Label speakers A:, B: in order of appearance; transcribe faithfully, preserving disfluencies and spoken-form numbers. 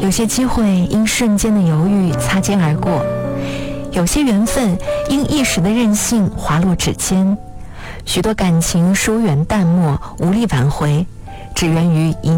A: 有些机会因瞬间的犹豫擦肩而过，有些缘分因一时的任性滑落指尖，许多感情疏远淡漠，无力挽回，只源于一